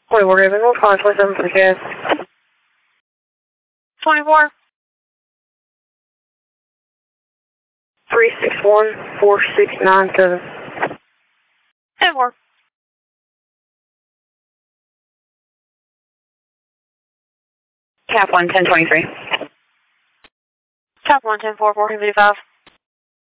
Wait, we're giving 527 for gas. 24. 361 4697. 10-4. Cap 1 1023. Cap 1 10-4 455.